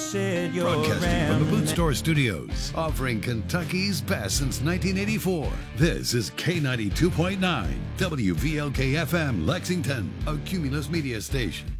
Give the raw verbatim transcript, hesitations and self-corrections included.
said you're Broadcasting from the Boot rambling. Store Studios, offering Kentucky's best since nineteen eighty-four. This is K ninety-two point nine, W V L K F M, Lexington, a Cumulus media station.